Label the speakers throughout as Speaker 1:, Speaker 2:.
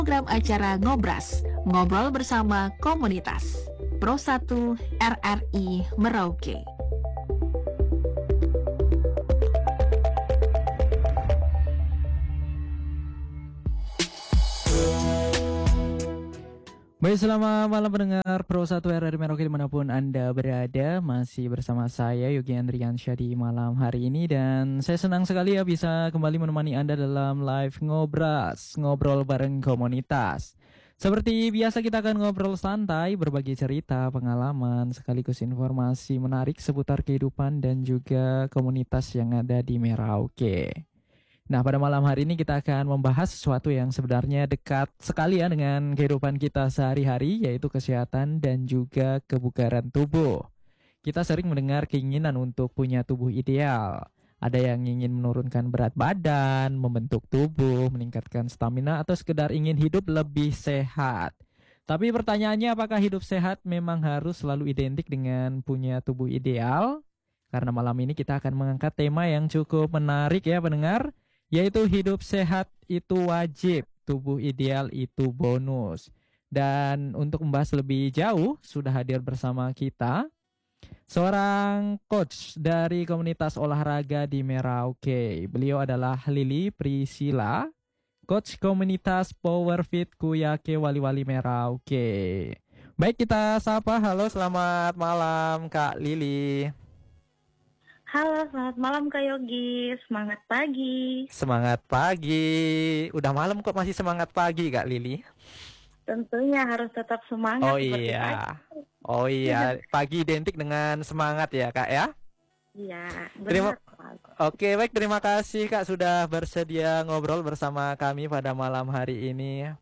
Speaker 1: program acara Ngobras, ngobrol bersama komunitas. Pro 1 RRI Merauke.
Speaker 2: Baik, selamat malam pendengar Pro 1 RRI Merauke dimanapun Anda berada. Masih bersama saya Yogi Andriansyah di malam hari ini. Dan saya senang sekali ya bisa kembali menemani Anda dalam live Ngobras, ngobrol bareng komunitas. Seperti biasa kita akan ngobrol santai, berbagi cerita, pengalaman, sekaligus informasi menarik seputar kehidupan dan juga komunitas yang ada di Merauke. Nah, pada malam hari ini kita akan membahas sesuatu yang sebenarnya dekat sekali ya dengan kehidupan kita sehari-hari, yaitu kesehatan dan juga kebugaran tubuh. Kita sering mendengar keinginan untuk punya tubuh ideal. Ada yang ingin menurunkan berat badan, membentuk tubuh, meningkatkan stamina, atau sekedar ingin hidup lebih sehat. Tapi pertanyaannya, apakah hidup sehat memang harus selalu identik dengan punya tubuh ideal? Karena malam ini kita akan mengangkat tema yang cukup menarik ya pendengar, yaitu hidup sehat itu wajib, tubuh ideal itu bonus. Dan untuk membahas lebih jauh, sudah hadir bersama kita seorang coach dari komunitas olahraga di Merauke. Beliau adalah Lili Priscilla, coach komunitas Powerfit Kuyake Wali-Wali Merauke. Baik, kita sapa. Halo, selamat malam Kak Lili.
Speaker 3: Halo, selamat malam Kak Yogi. Semangat pagi.
Speaker 2: Semangat pagi. Udah malam kok masih semangat pagi Kak Lili?
Speaker 3: Tentunya harus tetap semangat
Speaker 2: Oh
Speaker 3: seperti
Speaker 2: iya.
Speaker 3: pagi.
Speaker 2: Oh iya, pagi identik dengan semangat ya Kak ya?
Speaker 3: Iya,
Speaker 2: Terima
Speaker 3: benar.
Speaker 2: Oke, baik, terima kasih Kak sudah bersedia ngobrol bersama kami pada malam hari ini.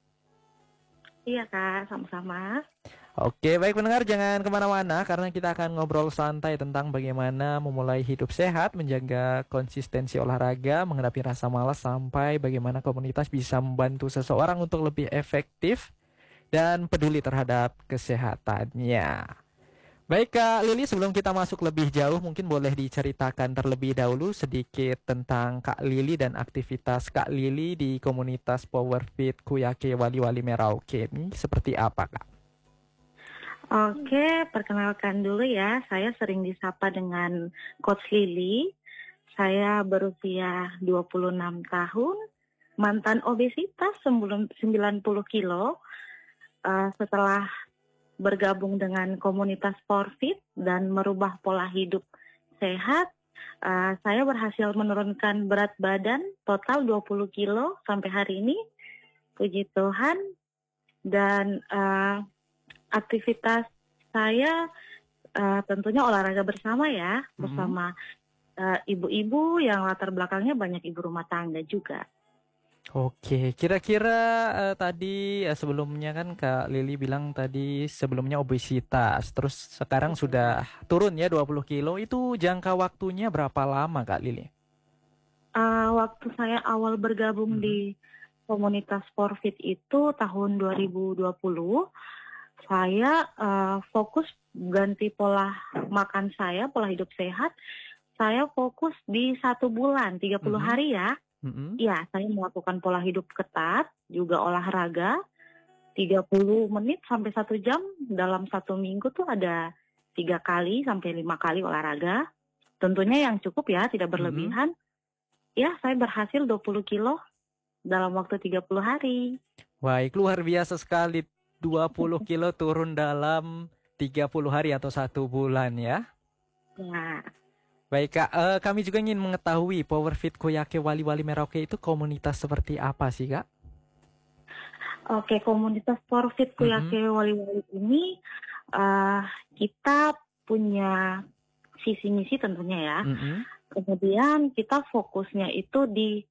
Speaker 3: Iya Kak, sama-sama.
Speaker 2: Oke, baik pendengar, jangan kemana-mana karena kita akan ngobrol santai tentang bagaimana memulai hidup sehat, menjaga konsistensi olahraga, menghadapi rasa malas, sampai bagaimana komunitas bisa membantu seseorang untuk lebih efektif dan peduli terhadap kesehatannya. Baik Kak Lili, sebelum kita masuk lebih jauh, mungkin boleh diceritakan terlebih dahulu sedikit tentang Kak Lili dan aktivitas Kak Lili di komunitas Powerfit Kuyake Wali-Wali Merauke ini seperti apa Kak?
Speaker 3: Oke, perkenalkan dulu ya. Saya sering disapa dengan Coach Lili. Saya berusia 26 tahun, mantan obesitas sebelum 90 kilo. Setelah bergabung dengan komunitas Powerfit dan merubah pola hidup sehat, saya berhasil menurunkan berat badan total 20 kilo sampai hari ini, puji Tuhan. Dan aktivitas saya tentunya olahraga bersama ya, bersama ibu-ibu yang latar belakangnya banyak ibu rumah tangga juga.
Speaker 2: Oke, kira-kira tadi sebelumnya kan Kak Lili bilang tadi sebelumnya obesitas, terus sekarang sudah turun ya 20 kilo, itu jangka waktunya berapa lama Kak Lili?
Speaker 3: Waktu saya awal bergabung di komunitas Powerfit itu tahun 2020, saya fokus ganti pola makan saya, pola hidup sehat. Saya fokus di 1 bulan, 30 hari ya. Ya, saya melakukan pola hidup ketat, juga olahraga 30 menit sampai 1 jam. Dalam 1 minggu tuh ada 3 kali sampai 5 kali olahraga. Tentunya yang cukup ya, tidak berlebihan. Ya, saya berhasil 20 kilo dalam waktu 30 hari.
Speaker 2: Baik, luar biasa sekali. 20 kilo turun dalam 30 hari atau 1 bulan ya.
Speaker 3: Nah,
Speaker 2: Baik Kak, kami juga ingin mengetahui Powerfit Kuyake Wali-Wali Merauke itu komunitas seperti apa sih Kak?
Speaker 3: oke, komunitas Powerfit Kuyake Wali-Wali ini kita punya visi misi tentunya ya. Kemudian kita fokusnya itu di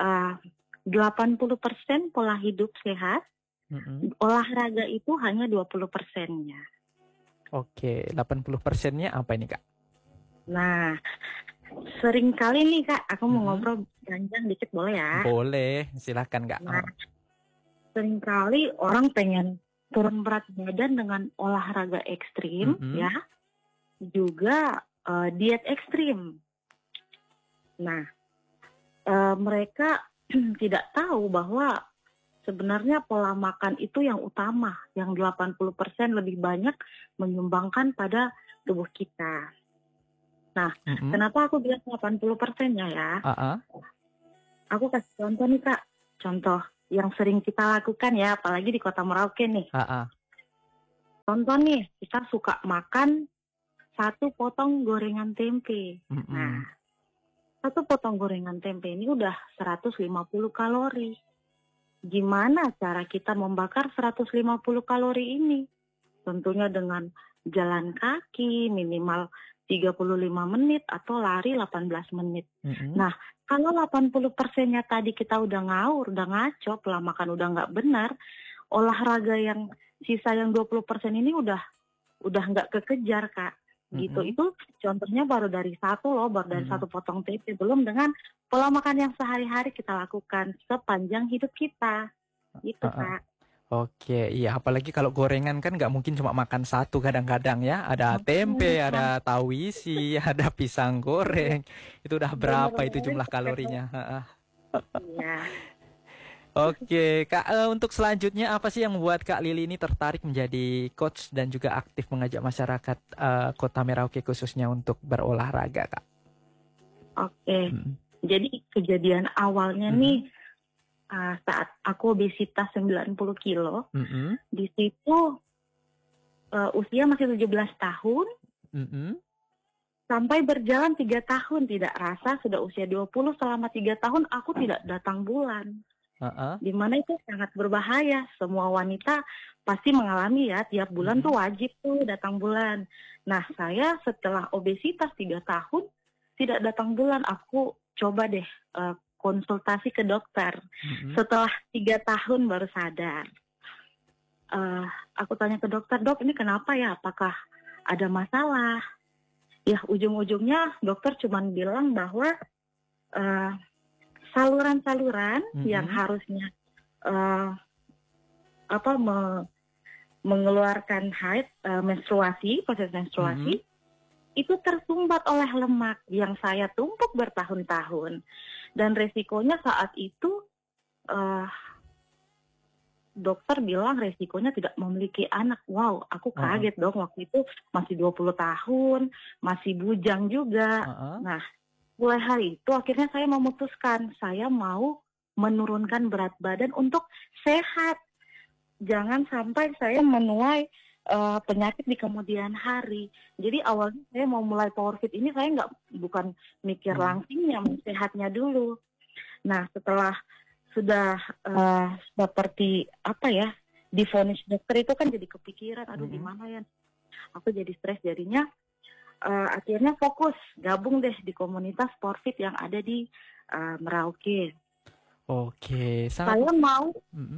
Speaker 3: 80% pola hidup sehat. Olahraga itu hanya 20%-nya.
Speaker 2: Oke, 80%-nya apa ini Kak?
Speaker 3: Nah, sering kali nih Kak, aku mau ngobrol panjang dikit boleh ya?
Speaker 2: Boleh, silakan Kak.
Speaker 3: Nah, sering kali orang pengen turun berat badan dengan olahraga ekstrim ya, juga diet ekstrim. Nah, mereka tidak tahu bahwa sebenarnya pola makan itu yang utama, yang 80% lebih banyak menyumbangkan pada tubuh kita. Nah, kenapa aku bilang 80%-nya ya? Aku kasih contoh nih Kak, contoh yang sering kita lakukan ya, apalagi di Kota Merauke nih. Contoh nih, kita suka makan 1 potong gorengan tempe. Nah, 1 potong gorengan tempe ini udah 150 kalori. Gimana cara kita membakar 150 kalori ini? Tentunya dengan jalan kaki minimal 35 menit atau lari 18 menit. Nah, kalau 80%-nya tadi kita udah ngawur, udah ngaco, pola makan udah nggak benar, olahraga yang sisa yang 20% ini udah nggak kekejar Kak. Gitu. Itu contohnya baru dari 1 loh, baru dari 1 potong tempe, belum dengan pola makan yang sehari-hari kita lakukan sepanjang hidup kita. Gitu Kak.
Speaker 2: Oke, iya, apalagi kalau gorengan kan nggak mungkin cuma makan 1 kadang-kadang ya. Ada tempe, ada tahu isi, ada pisang goreng. Itu udah berapa itu jumlah kalorinya?
Speaker 3: Iya.
Speaker 2: Oke, Kak, untuk selanjutnya apa sih yang membuat Kak Lili ini tertarik menjadi coach dan juga aktif mengajak masyarakat Kota Merauke khususnya untuk berolahraga, Kak?
Speaker 3: Oke, jadi kejadian awalnya nih saat aku obesitas 90 kilo, di situ usia masih 17 tahun, sampai berjalan 3 tahun tidak rasa sudah usia 20, selama 3 tahun aku tidak datang bulan. Di mana itu sangat berbahaya. Semua wanita pasti mengalami ya, tiap bulan tuh wajib tuh datang bulan. Nah, saya setelah obesitas 3 tahun tidak datang bulan, aku coba deh konsultasi ke dokter. Setelah 3 tahun baru sadar. Aku tanya ke dokter, "Dok, ini kenapa ya? Apakah ada masalah?" Ya, ujung-ujungnya dokter cuman bilang bahwa saluran-saluran yang harusnya mengeluarkan haid, menstruasi, proses menstruasi, itu tersumbat oleh lemak yang saya tumpuk bertahun-tahun. Dan resikonya saat itu dokter bilang resikonya tidak memiliki anak. Wow, aku kaget dong, waktu itu masih 20 tahun, masih bujang juga. Nah, mulai hari itu akhirnya saya memutuskan saya mau menurunkan berat badan untuk sehat. Jangan sampai saya menuai penyakit di kemudian hari. Jadi awalnya saya mau mulai powerfit ini saya bukan mikir langsingnya, sehatnya dulu. Nah, setelah sudah seperti divonis dokter itu kan jadi kepikiran, aduh gimana ya, aku jadi stres jadinya. Akhirnya fokus gabung deh di komunitas Sportfit yang ada di Merauke.
Speaker 2: Oke,
Speaker 3: saya mau,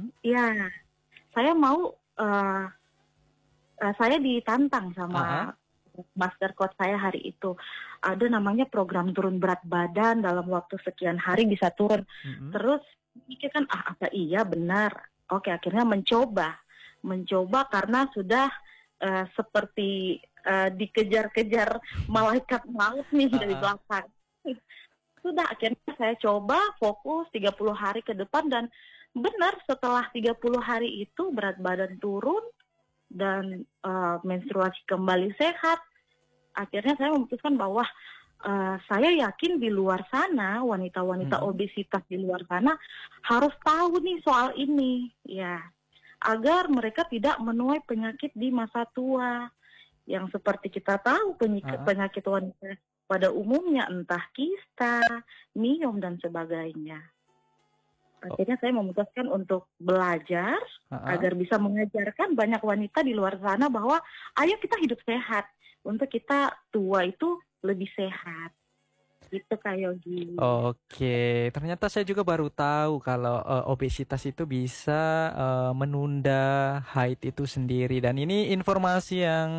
Speaker 3: saya ditantang sama master coach saya hari itu. Ada namanya program turun berat badan dalam waktu sekian hari bisa turun. Terus pikirkan apa iya benar. Oke, akhirnya mencoba karena sudah seperti dikejar-kejar malaikat maut nih dari belakang. Sudah akhirnya saya coba fokus 30 hari ke depan dan benar setelah 30 hari itu berat badan turun dan menstruasi kembali sehat. Akhirnya saya memutuskan bahwa saya yakin di luar sana wanita-wanita obesitas di luar sana harus tahu nih soal ini ya, agar mereka tidak menuai penyakit di masa tua. Yang seperti kita tahu penyakit wanita pada umumnya entah kista, miom dan sebagainya. Akhirnya saya memutuskan untuk belajar agar bisa mengajarkan banyak wanita di luar sana bahwa ayo kita hidup sehat untuk kita tua itu lebih sehat. Gitu Kak Yogi.
Speaker 2: Oke, ternyata saya juga baru tahu kalau obesitas itu bisa menunda haid itu sendiri, dan ini informasi yang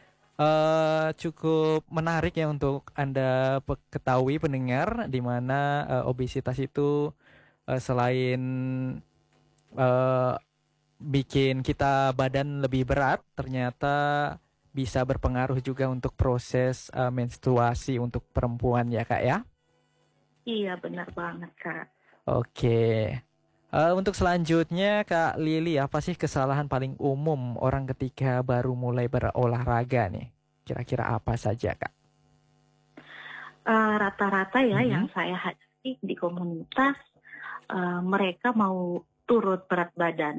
Speaker 2: cukup menarik ya untuk Anda ketahui pendengar, di mana obesitas itu selain bikin kita badan lebih berat, ternyata bisa berpengaruh juga untuk proses menstruasi untuk perempuan ya Kak ya?
Speaker 3: Iya benar banget Kak.
Speaker 2: Oke. Untuk selanjutnya Kak Lili, apa sih kesalahan paling umum orang ketika baru mulai berolahraga nih? Kira-kira apa saja Kak?
Speaker 3: Rata-rata ya yang saya hadapi di komunitas, mereka mau turun berat badan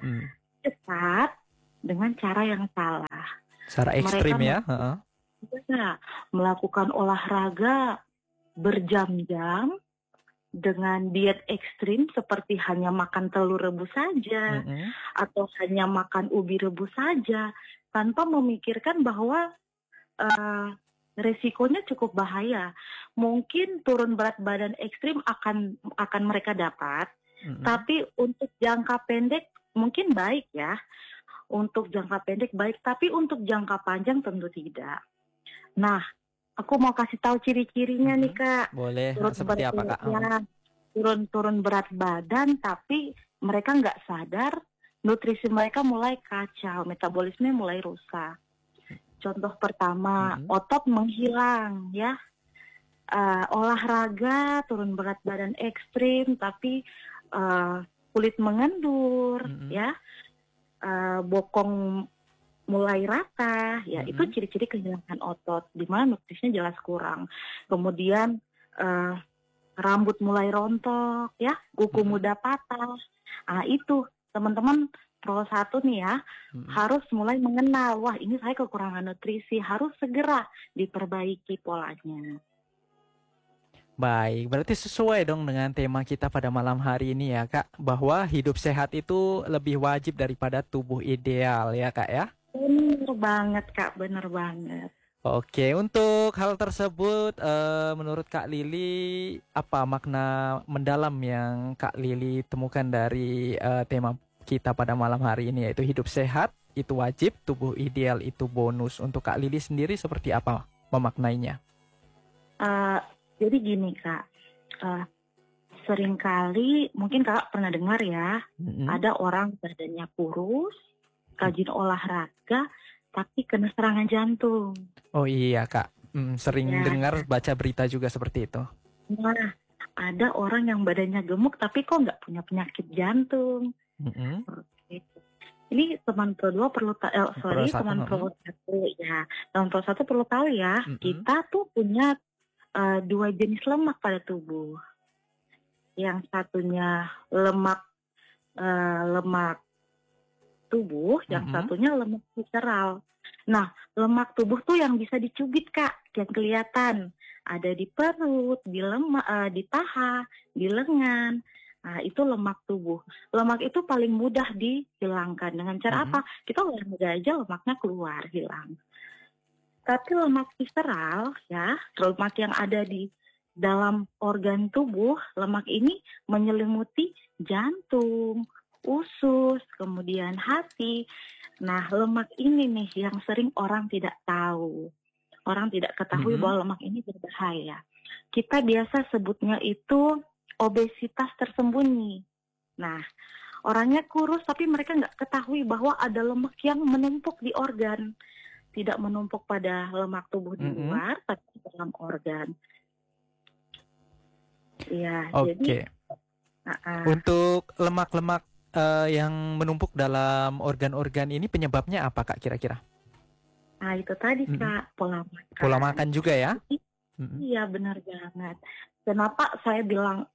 Speaker 3: cepat dengan cara yang salah.
Speaker 2: Secara ekstrim ya?
Speaker 3: Mereka melakukan olahraga berjam-jam dengan diet ekstrim seperti hanya makan telur rebus saja atau hanya makan ubi rebus saja tanpa memikirkan bahwa resikonya cukup bahaya. Mungkin turun berat badan ekstrim akan mereka dapat, tapi untuk jangka pendek mungkin baik ya. Untuk jangka pendek baik, tapi untuk jangka panjang tentu tidak. Nah, aku mau kasih tahu ciri-cirinya nih Kak.
Speaker 2: Boleh, seperti apa Kak?
Speaker 3: Ya, turun berat badan, tapi mereka nggak sadar nutrisi mereka mulai kacau, metabolisme mulai rusak. Contoh pertama, otot menghilang ya. Olahraga, turun berat badan ekstrim, tapi kulit mengendur ya. Bokong mulai rata, ya itu ciri-ciri kehilangan otot, di mana nutrisinya jelas kurang. Kemudian rambut mulai rontok, ya, kuku muda patah. Itu teman-teman pro 1 nih ya, harus mulai mengenal, wah ini saya kekurangan nutrisi, harus segera diperbaiki polanya.
Speaker 2: Baik, berarti sesuai dong dengan tema kita pada malam hari ini ya Kak, bahwa hidup sehat itu lebih wajib daripada tubuh ideal ya Kak ya?
Speaker 3: Bener banget Kak, bener banget.
Speaker 2: Oke, untuk hal tersebut menurut Kak Lili apa makna mendalam yang Kak Lili temukan dari tema kita pada malam hari ini, yaitu hidup sehat itu wajib, tubuh ideal itu bonus. Untuk Kak Lili sendiri seperti apa memaknainya?
Speaker 3: Jadi gini Kak, seringkali mungkin Kak pernah dengar ya, ada orang badannya kurus, rajin olahraga, tapi kena serangan jantung.
Speaker 2: Oh iya Kak, sering dengar baca berita juga seperti itu.
Speaker 3: Nah, ada orang yang badannya gemuk tapi kok nggak punya penyakit jantung. Ini teman pro 2 perlu teman pro 1 ya. Teman pro 1 perlu tahu ya, kita tuh punya 2 jenis lemak pada tubuh. Yang satunya lemak tubuh, yang satunya lemak visceral. Nah, lemak tubuh tuh yang bisa dicubit Kak, yang kelihatan. Ada di perut, di paha, di lengan. Nah, itu lemak tubuh. Lemak itu paling mudah dihilangkan. Dengan cara apa? Kita olahraga aja lemaknya keluar, hilang. Tapi lemak visceral, ya, lemak yang ada di dalam organ tubuh, lemak ini menyelimuti jantung, usus, kemudian hati. Nah, lemak ini nih yang sering orang tidak tahu. Orang tidak ketahui bahwa lemak ini berbahaya. Kita biasa sebutnya itu obesitas tersembunyi. Nah, orangnya kurus tapi mereka nggak ketahui bahwa ada lemak yang menumpuk di organ. Tidak menumpuk pada lemak tubuh di luar, tapi di dalam organ. Ya, jadi
Speaker 2: untuk lemak-lemak yang menumpuk dalam organ-organ ini penyebabnya apa Kak kira-kira?
Speaker 3: Nah itu tadi Kak, pola makan.
Speaker 2: Pola makan juga ya?
Speaker 3: Iya benar banget. Kenapa saya bilang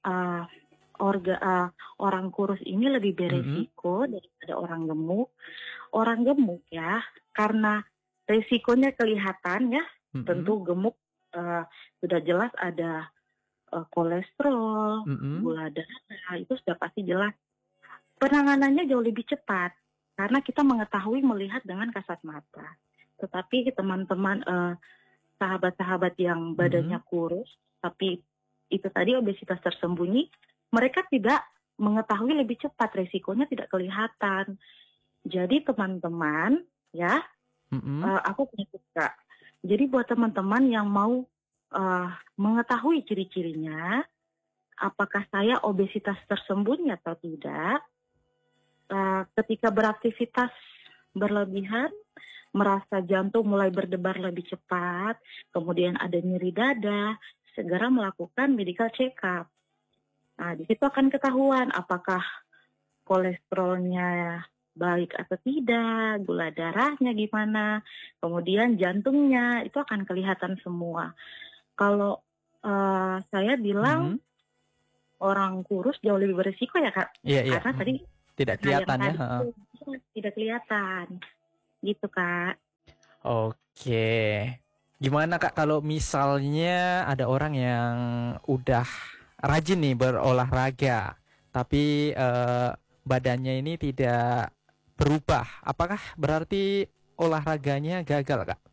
Speaker 3: orang kurus ini lebih beresiko daripada orang gemuk? Orang gemuk ya, karena resikonya kelihatan ya, tentu gemuk sudah jelas ada kolesterol, gula darah, itu sudah pasti jelas. Penanganannya jauh lebih cepat karena kita mengetahui melihat dengan kasat mata. Tetapi teman-teman sahabat-sahabat yang badannya kurus, tapi itu tadi obesitas tersembunyi, mereka tidak mengetahui lebih cepat, resikonya tidak kelihatan. Jadi teman-teman ya, aku punya tips Kak. Jadi buat teman-teman yang mau mengetahui ciri-cirinya, apakah saya obesitas tersembunyi atau tidak, ketika beraktivitas berlebihan, merasa jantung mulai berdebar lebih cepat, kemudian ada nyeri dada, segera melakukan medical check-up. Nah, di situ akan ketahuan apakah kolesterolnya baik atau tidak, gula darahnya gimana, kemudian jantungnya, itu akan kelihatan semua. Kalau saya bilang orang kurus jauh lebih berisiko ya Kak,
Speaker 2: Iya.
Speaker 3: karena tadi
Speaker 2: Tidak
Speaker 3: nah, yang
Speaker 2: kelihatan ya.
Speaker 3: tadi itu tidak kelihatan, gitu Kak.
Speaker 2: Oke. Gimana Kak kalau misalnya ada orang yang udah rajin nih berolahraga, tapi badannya ini tidak berubah, apakah berarti olahraganya gagal Kak?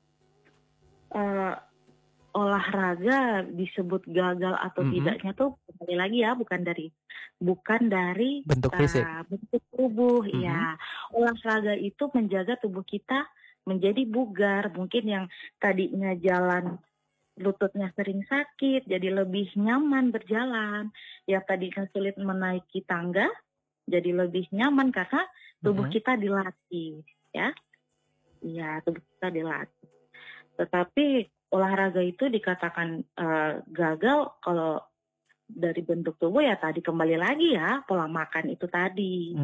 Speaker 3: Olahraga disebut gagal atau tidaknya tuh kembali lagi ya, bukan dari
Speaker 2: Bentuk fisik.
Speaker 3: bentuk tubuh. Ya, olahraga itu menjaga tubuh kita menjadi bugar. Mungkin yang tadinya jalan lututnya sering sakit jadi lebih nyaman berjalan, yang tadinya sulit menaiki tangga jadi lebih nyaman karena tubuh kita dilatih, ya. Iya, tubuh kita dilatih. Tetapi olahraga itu dikatakan gagal kalau dari bentuk tubuh ya tadi kembali lagi ya pola makan itu tadi.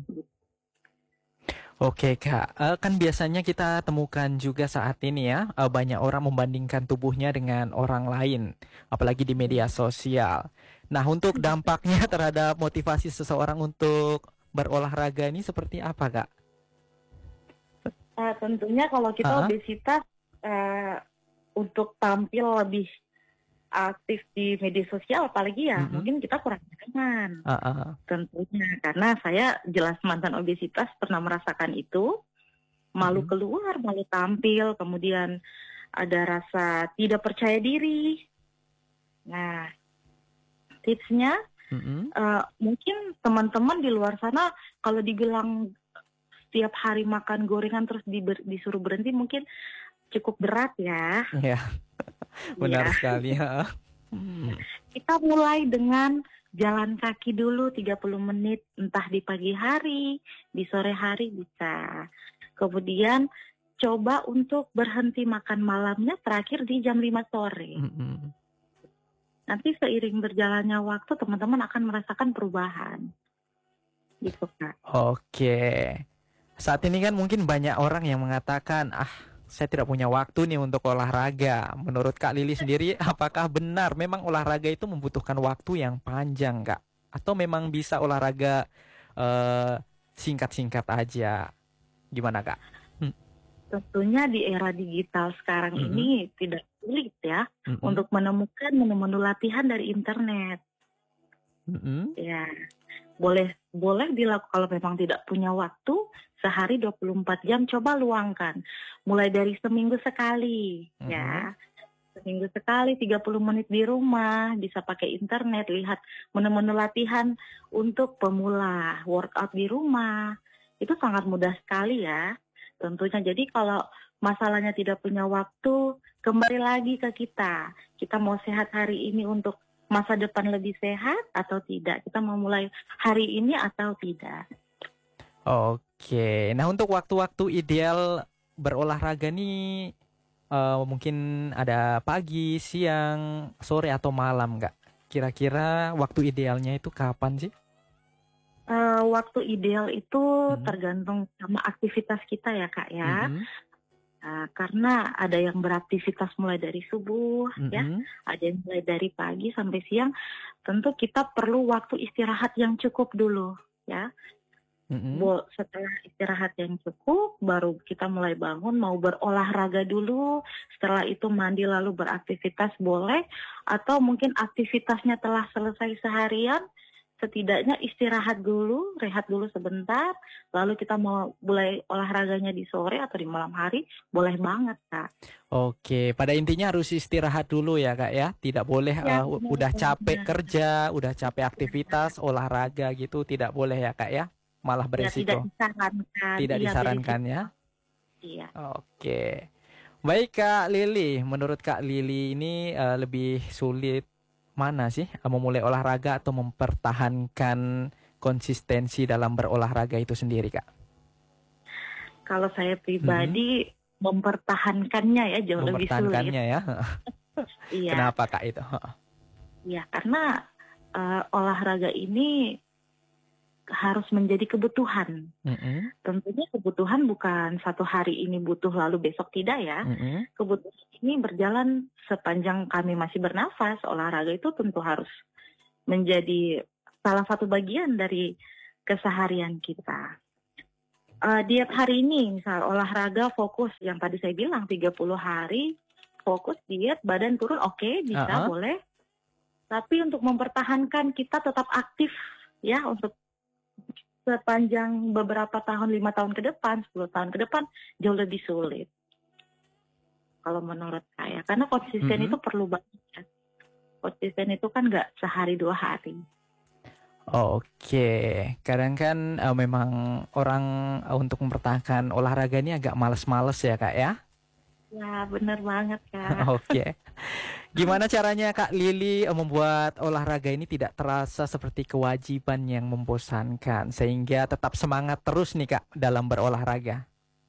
Speaker 2: Oke Kak, kan biasanya kita temukan juga saat ini ya, banyak orang membandingkan tubuhnya dengan orang lain, apalagi di media sosial. Nah, untuk dampaknya terhadap motivasi seseorang untuk berolahraga ini seperti apa Kak?
Speaker 3: Tentunya kalau kita obesitas, untuk tampil lebih aktif di media sosial apalagi ya mungkin kita kurang nyaman. Tentunya karena saya jelas mantan obesitas pernah merasakan itu, malu keluar, malu tampil, kemudian ada rasa tidak percaya diri. Nah, tipsnya mungkin teman-teman di luar sana kalau dibilang setiap hari makan gorengan terus disuruh berhenti mungkin cukup berat ya.
Speaker 2: Iya, benar sekali ya.
Speaker 3: Kita mulai dengan jalan kaki dulu 30 menit, entah di pagi hari, di sore hari bisa. Kemudian coba untuk berhenti makan malamnya terakhir di jam 5 sore. Nanti seiring berjalannya waktu teman-teman akan merasakan perubahan. Gitu Kak.
Speaker 2: Oke. Saat ini kan mungkin banyak orang yang mengatakan, saya tidak punya waktu nih untuk olahraga. Menurut Kak Lili sendiri, apakah benar memang olahraga itu membutuhkan waktu yang panjang, Kak? Atau memang bisa olahraga singkat-singkat aja? Gimana, Kak?
Speaker 3: Tentunya di era digital sekarang ini tidak sulit ya untuk menemukan menu-menu latihan dari internet. Ya, boleh dilakukan kalau memang tidak punya waktu. Sehari 24 jam coba luangkan. Mulai dari seminggu sekali ya. Seminggu sekali 30 menit di rumah, bisa pakai internet, lihat menu-menu latihan untuk pemula, workout di rumah. Itu sangat mudah sekali ya. Tentunya jadi kalau masalahnya tidak punya waktu, kembali lagi ke kita. Kita mau sehat hari ini untuk masa depan lebih sehat atau tidak? Kita mau mulai hari ini atau tidak?
Speaker 2: Oke, nah untuk waktu-waktu ideal berolahraga nih mungkin ada pagi, siang, sore atau malam nggak? Kira-kira waktu idealnya itu kapan sih?
Speaker 3: Waktu ideal itu tergantung sama aktivitas kita ya Kak ya. Karena ada yang beraktivitas mulai dari subuh ya, ada yang mulai dari pagi sampai siang. Tentu kita perlu waktu istirahat yang cukup dulu ya. Setelah istirahat yang cukup, baru kita mulai bangun, mau berolahraga dulu. Setelah itu mandi lalu beraktivitas boleh, atau mungkin aktivitasnya telah selesai seharian, setidaknya istirahat dulu, rehat dulu sebentar, lalu kita mau mulai olahraganya di sore atau di malam hari, boleh banget Kak.
Speaker 2: Oke, pada intinya harus istirahat dulu ya Kak ya, tidak boleh udah capek kerja, udah capek aktivitas, olahraga gitu, tidak boleh ya Kak ya. Malah beresiko. Tidak disarankan ya.
Speaker 3: Iya.
Speaker 2: Oke. Baik Kak Lili, menurut Kak Lili ini lebih sulit mana sih memulai olahraga atau mempertahankan konsistensi dalam berolahraga itu sendiri Kak?
Speaker 3: Kalau saya pribadi mempertahankannya ya jauh lebih sulit.
Speaker 2: Mempertahankannya ya.
Speaker 3: Iya.
Speaker 2: Kenapa Kak itu?
Speaker 3: Iya, karena olahraga ini harus menjadi kebutuhan. Tentunya kebutuhan bukan satu hari ini butuh lalu besok tidak ya. Kebutuhan ini berjalan sepanjang kami masih bernafas. Olahraga itu tentu harus menjadi salah satu bagian dari keseharian kita. Diet hari ini, misal olahraga fokus, yang tadi saya bilang 30 hari, fokus diet, badan turun, oke, bisa, boleh. Tapi untuk mempertahankan kita tetap aktif ya, untuk sepanjang beberapa tahun, 5 tahun ke depan, 10 tahun ke depan, jauh lebih sulit. Kalau menurut saya. Karena konsisten itu perlu banget ya. Konsisten itu kan nggak sehari 2 hari.
Speaker 2: Oke, kadang kan memang orang untuk mempertahankan olahraga ini agak males-males ya Kak ya?
Speaker 3: Ya benar banget Kak.
Speaker 2: Oke. Gimana caranya Kak Lili membuat olahraga ini tidak terasa seperti kewajiban yang membosankan sehingga tetap semangat terus nih Kak dalam berolahraga?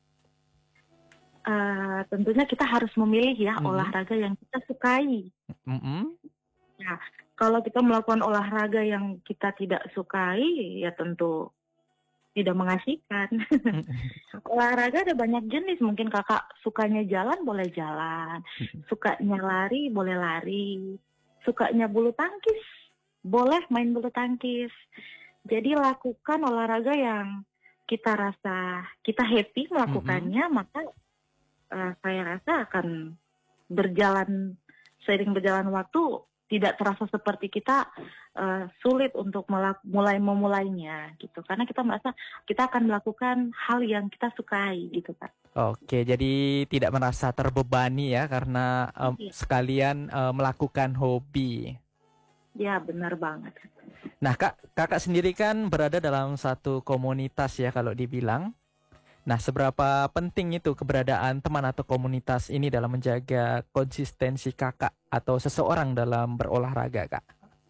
Speaker 3: Tentunya kita harus memilih ya olahraga yang kita sukai. Ya, kalau kita melakukan olahraga yang kita tidak sukai, ya tentu tidak mengasihkan. Olahraga ada banyak jenis, mungkin kakak sukanya jalan, boleh jalan. Sukanya lari, boleh lari. Sukanya bulu tangkis, boleh main bulu tangkis. Jadi lakukan olahraga yang kita rasa, kita happy melakukannya, maka saya rasa akan seiring berjalan waktu, tidak terasa seperti kita sulit untuk memulainya gitu, karena kita merasa kita akan melakukan hal yang kita sukai gitu Kak.
Speaker 2: Oke, jadi tidak merasa terbebani ya karena sekalian melakukan hobi.
Speaker 3: Ya benar banget.
Speaker 2: Nah kakak sendiri kan berada dalam satu komunitas ya kalau dibilang. Nah, seberapa penting itu keberadaan teman atau komunitas ini dalam menjaga konsistensi kakak atau seseorang dalam berolahraga, Kak?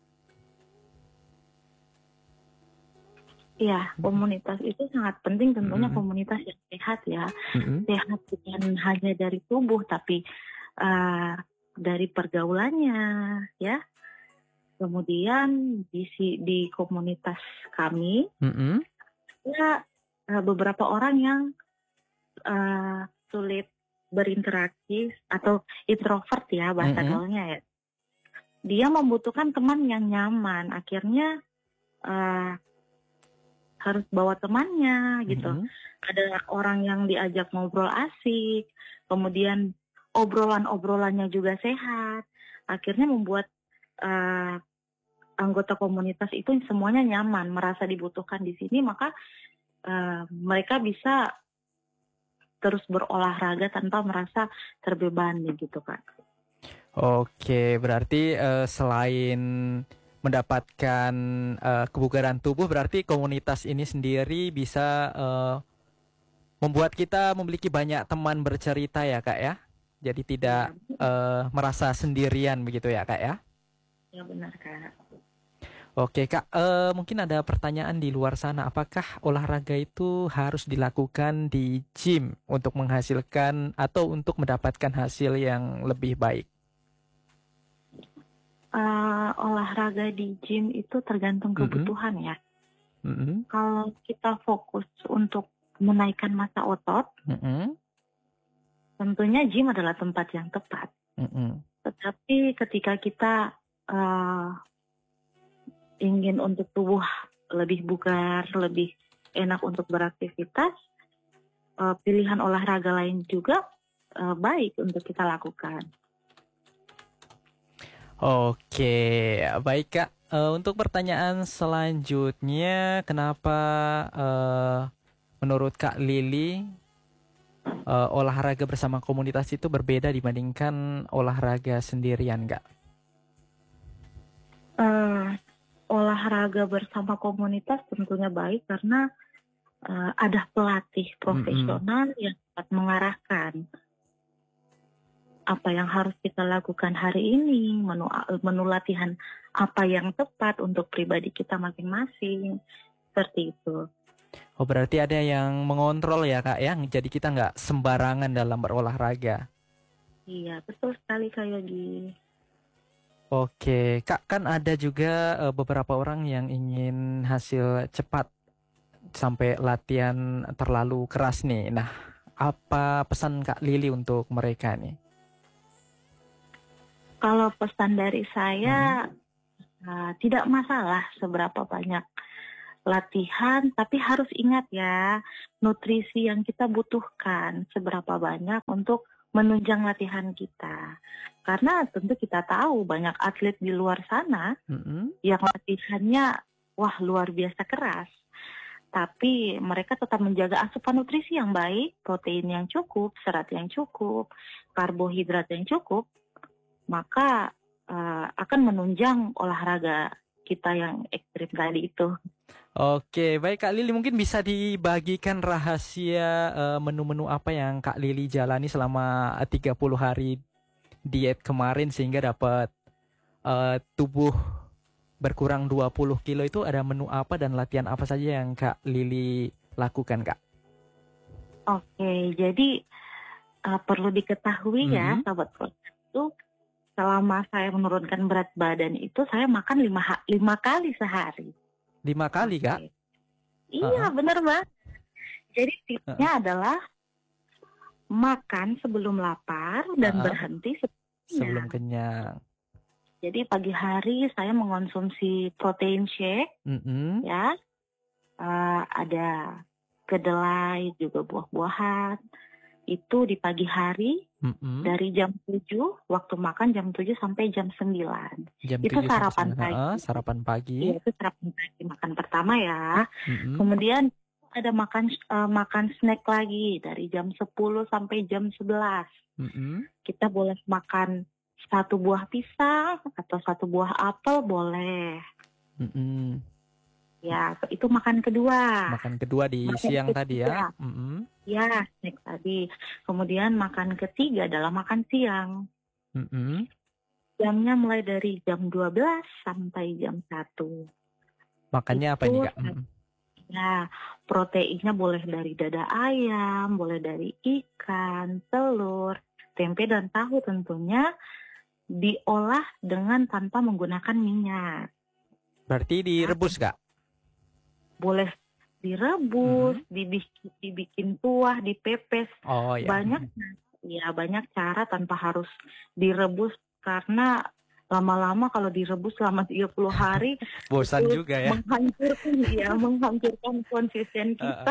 Speaker 3: Iya, komunitas itu sangat penting, tentunya komunitas yang sehat ya. Sehat bukan hanya dari tubuh, tapi dari pergaulannya ya. Kemudian di komunitas kami, ya, beberapa orang yang sulit berinteraksi atau introvert ya bahasa gaulnya ya. Dia membutuhkan teman yang nyaman. Akhirnya harus bawa temannya gitu. Ada orang yang diajak ngobrol asik, kemudian obrolannya juga sehat. Akhirnya membuat anggota komunitas itu semuanya nyaman, merasa dibutuhkan di sini, maka mereka bisa terus berolahraga tanpa merasa terbebani gitu Kak.
Speaker 2: Oke, berarti selain mendapatkan kebugaran tubuh, berarti komunitas ini sendiri bisa membuat kita memiliki banyak teman bercerita ya Kak ya? Jadi tidak merasa sendirian begitu ya Kak ya?
Speaker 3: Ya benar Kak.
Speaker 2: Oke Kak, mungkin ada pertanyaan di luar sana. Apakah olahraga itu harus dilakukan di gym untuk menghasilkan atau untuk mendapatkan hasil yang lebih baik?
Speaker 3: Olahraga di gym itu tergantung kebutuhan ya. Kalau kita fokus untuk menaikkan massa otot, tentunya gym adalah tempat yang tepat. Tetapi ketika kita ingin untuk tubuh lebih bugar, lebih enak untuk beraktivitas, pilihan olahraga lain juga baik untuk kita lakukan.
Speaker 2: Oke, baik Kak. Untuk pertanyaan selanjutnya, kenapa menurut Kak Lili olahraga bersama komunitas itu berbeda dibandingkan olahraga sendirian, Kak?
Speaker 3: Olahraga bersama komunitas tentunya baik karena ada pelatih profesional yang dapat mengarahkan apa yang harus kita lakukan hari ini, menu latihan apa yang tepat untuk pribadi kita masing-masing, seperti itu.
Speaker 2: Oh, berarti ada yang mengontrol ya Kak ya, jadi kita nggak sembarangan dalam berolahraga.
Speaker 3: Iya, betul sekali Kak Yogi.
Speaker 2: Oke, Kak, kan ada juga beberapa orang yang ingin hasil cepat sampai latihan terlalu keras nih. Nah, apa pesan Kak Lili untuk mereka nih?
Speaker 3: Kalau pesan dari
Speaker 2: Mm-mm.
Speaker 3: saya, tidak masalah seberapa banyak latihan, tapi harus ingat ya, nutrisi yang kita butuhkan seberapa banyak untuk menunjang latihan kita. Karena tentu kita tahu banyak atlet di luar sana
Speaker 2: Mm-mm.
Speaker 3: yang latihannya wah luar biasa keras. Tapi mereka tetap menjaga asupan nutrisi yang baik, protein yang cukup, serat yang cukup, karbohidrat yang cukup, maka akan menunjang olahraga kita yang ekstrim tadi itu.
Speaker 2: Oke, baik Kak Lili, mungkin bisa dibagikan rahasia menu-menu apa yang Kak Lili jalani selama 30 hari diet kemarin sehingga dapat tubuh berkurang 20 kilo, itu ada menu apa dan latihan apa saja yang Kak Lili lakukan, Kak?
Speaker 3: Oke, jadi perlu diketahui ya,
Speaker 2: Mhm.
Speaker 3: sahabat podcast itu selama saya menurunkan berat badan itu saya makan 5 kali sehari.
Speaker 2: 5 kali, Kak?
Speaker 3: Oke. Iya,
Speaker 2: Heeh,
Speaker 3: bener banget. Jadi
Speaker 2: heeh,
Speaker 3: tipsnya adalah makan sebelum lapar dan
Speaker 2: heeh.
Speaker 3: berhenti sebelumnya.
Speaker 2: Sebelum kenyang.
Speaker 3: Jadi pagi hari saya mengonsumsi protein shake
Speaker 2: Mhm,
Speaker 3: ya, ada kedelai juga buah-buahan. Itu di pagi hari
Speaker 2: mhm.
Speaker 3: dari jam 7, waktu makan jam 7 sampai jam 9.
Speaker 2: Jam
Speaker 3: Itu
Speaker 2: 7 sampai
Speaker 3: sarapan
Speaker 2: 9. Heeh,
Speaker 3: pagi.
Speaker 2: sarapan pagi.
Speaker 3: Iya, itu sarapan pagi makan pertama ya.
Speaker 2: Mhm,
Speaker 3: Kemudian ada makan snack lagi dari jam 10 sampai jam 11.
Speaker 2: mhm,
Speaker 3: Kita boleh makan satu buah pisang atau satu buah apel boleh.
Speaker 2: mhm.
Speaker 3: Ya, itu makan kedua.
Speaker 2: Makan kedua di
Speaker 3: Makan
Speaker 2: siang tadi ya.
Speaker 3: ketiga,
Speaker 2: Mhm,
Speaker 3: ya snack tadi. Kemudian makan ketiga adalah makan siang.
Speaker 2: mhm.
Speaker 3: Jamnya mulai dari jam 12 sampai jam 1.
Speaker 2: Makannya apa ini,
Speaker 3: Itu
Speaker 2: Kak? Mhm.
Speaker 3: ya, proteinnya boleh dari dada ayam, boleh dari ikan, telur, tempe dan tahu tentunya diolah dengan tanpa menggunakan minyak.
Speaker 2: Berarti
Speaker 3: Ya,
Speaker 2: direbus, Kak?
Speaker 3: boleh direbus,
Speaker 2: Mhm.
Speaker 3: dibikin kuah, dipepes.
Speaker 2: Oh ya.
Speaker 3: Banyak
Speaker 2: Mhm.
Speaker 3: ya banyak cara tanpa harus direbus karena lama-lama kalau direbus selama 30 hari
Speaker 2: Bosan
Speaker 3: itu
Speaker 2: juga ya.
Speaker 3: menghancurkan konsisten
Speaker 2: Heeh.
Speaker 3: kita.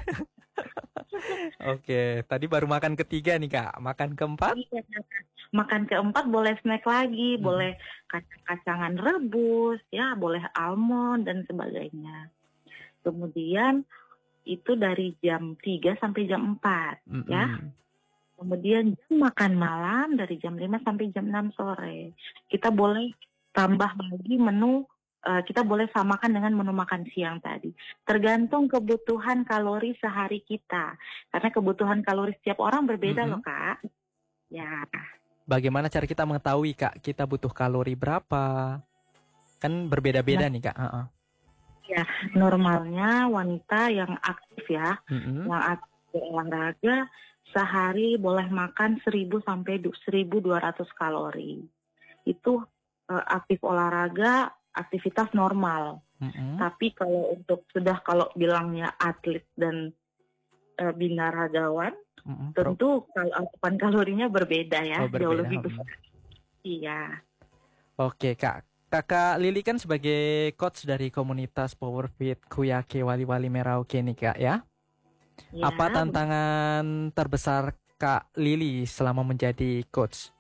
Speaker 2: Oke, tadi baru makan ketiga nih, Kak. Makan keempat?
Speaker 3: Iya. Makan keempat boleh snack lagi,
Speaker 2: Mhm.
Speaker 3: boleh kacang-kacangan rebus, ya boleh almond dan sebagainya. Kemudian itu dari jam 3 sampai jam 4 ya.
Speaker 2: Mhm.
Speaker 3: Kemudian jam makan malam dari jam 5 sampai jam 6 sore. Kita boleh tambah lagi menu, kita boleh samakan dengan menu makan siang tadi. Tergantung kebutuhan kalori sehari kita. Karena kebutuhan kalori setiap orang berbeda loh,
Speaker 2: Mhm.
Speaker 3: Kak. Ya,
Speaker 2: Bagaimana cara kita mengetahui, Kak, kita butuh kalori berapa? Kan
Speaker 3: nah,
Speaker 2: berbeda-beda nih, Kak. Heeh.
Speaker 3: ya normalnya wanita yang aktif ya,
Speaker 2: Mhm.
Speaker 3: yang aktif olahraga sehari boleh makan 1000 sampai 1200 kalori. Itu aktif olahraga, aktivitas normal.
Speaker 2: Mhm.
Speaker 3: Tapi kalau bilangnya atlet dan binaragawan,
Speaker 2: Mhm.
Speaker 3: tentu kalau asupan kalorinya berbeda ya,
Speaker 2: Oh,
Speaker 3: jauh
Speaker 2: berbeda.
Speaker 3: lebih
Speaker 2: Mhm.
Speaker 3: besar. Iya,
Speaker 2: Oke, Kak. Kakak Lili kan sebagai coach dari komunitas Powerfit Kuyake Wali-Wali Merauke nih, Kak, ya. Apa
Speaker 3: ya.
Speaker 2: tantangan terbesar Kak Lili selama menjadi coach?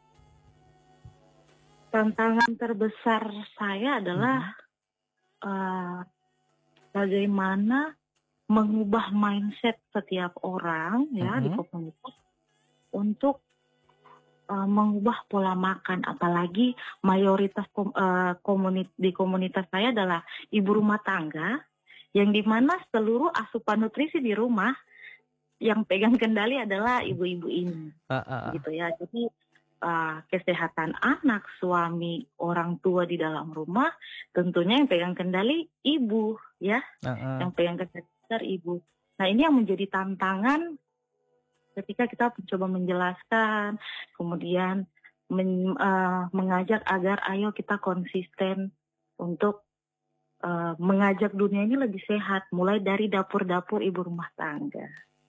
Speaker 3: Tantangan terbesar saya adalah
Speaker 2: Mhm.
Speaker 3: eh, bagaimana mengubah mindset setiap orang ya di
Speaker 2: Mhm.
Speaker 3: komunitas untuk mengubah pola makan, apalagi mayoritas di komunitas saya adalah ibu rumah tangga, yang dimana seluruh asupan nutrisi di rumah yang pegang kendali adalah ibu-ibu ini,
Speaker 2: Heeh.
Speaker 3: gitu ya. Jadi kesehatan anak, suami, orang tua di dalam rumah, tentunya yang pegang kendali ibu, ya,
Speaker 2: Heeh.
Speaker 3: yang pegang kendali besar ibu. Nah ini yang menjadi tantangan ketika kita mencoba menjelaskan, kemudian mengajak agar ayo kita konsisten untuk mengajak dunia ini lebih sehat, mulai dari dapur-dapur ibu rumah tangga.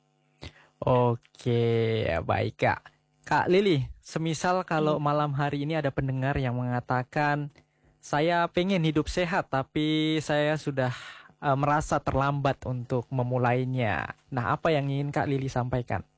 Speaker 2: Oke, baik Kak. Kak Lili, semisal kalau malam hari ini ada pendengar yang mengatakan, saya pengen hidup sehat tapi saya sudah merasa terlambat untuk memulainya. Nah, apa yang ingin Kak Lili sampaikan?